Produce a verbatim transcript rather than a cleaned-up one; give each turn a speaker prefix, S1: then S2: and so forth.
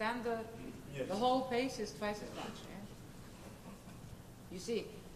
S1: then the
S2: Yes.
S1: the whole pace is twice as much. Yeah? You see,